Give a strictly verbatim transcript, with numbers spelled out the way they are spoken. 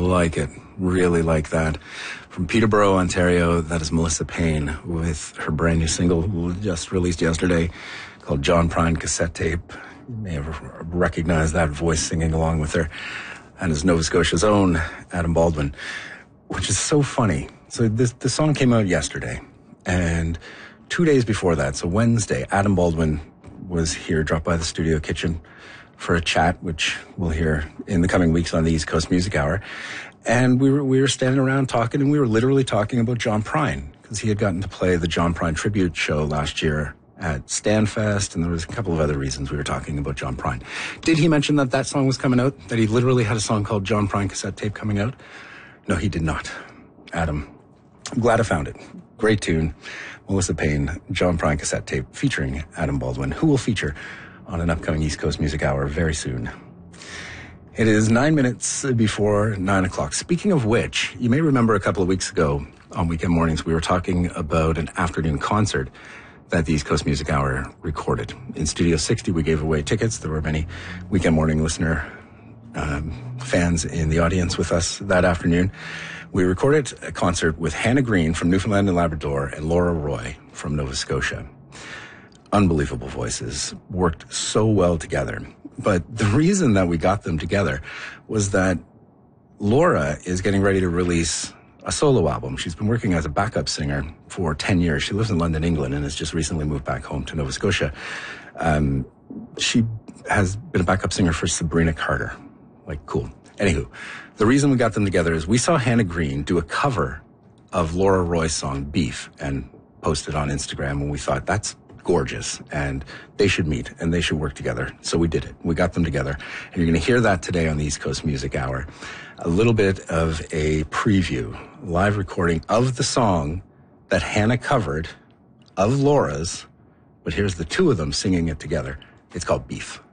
like it. Really like that. From Peterborough, Ontario, that is Melissa Payne with her brand new single just released yesterday called John Prine Cassette Tape. You may have recognized that voice singing along with her. And is Nova Scotia's own Adam Baldwin, which is so funny. So this the song came out yesterday, and two days before that, so Wednesday, Adam Baldwin was here, dropped by the studio kitchen for a chat, which we'll hear in the coming weeks on the East Coast Music Hour. And we were we were standing around talking, and we were literally talking about John Prine, because he had gotten to play the John Prine tribute show last year at Stanfest, and there was a couple of other reasons we were talking about John Prine. Did he mention that that song was coming out, that he literally had a song called John Prine Cassette Tape coming out? No, he did not. Adam, I'm glad I found it. Great tune. Melissa Payne, John Prine Cassette Tape, featuring Adam Baldwin, who will feature on an upcoming East Coast Music Hour very soon. It is nine minutes before nine o'clock. Speaking of which, you may remember a couple of weeks ago on Weekend Mornings, we were talking about an afternoon concert that the East Coast Music Hour recorded. In Studio sixty, we gave away tickets. There were many Weekend Morning listener um, fans in the audience with us that afternoon. We recorded a concert with Hannah Green from Newfoundland and Labrador and Laura Roy from Nova Scotia. Unbelievable voices, worked so well together. But the reason that we got them together was that Laura is getting ready to release a solo album. She's been working as a backup singer for ten years. She lives in London, England, and has just recently moved back home to Nova Scotia. Um, she has been a backup singer for Sabrina Carter. Like, cool. Anywho, the reason we got them together is we saw Hannah Green do a cover of Laura Roy's song Beef and post it on Instagram, and we thought that's gorgeous and they should meet and they should work together. So we did it. We got them together, and you're going to hear that today on the East Coast Music Hour. A little bit of a preview, live recording of the song that Hannah covered of Laura's, but here's the two of them singing it together. It's called Beef.